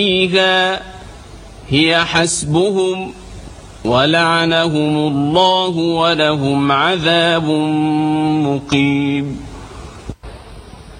فيها هي حسبهم ولعنهم الله ولهم عذاب مقيم.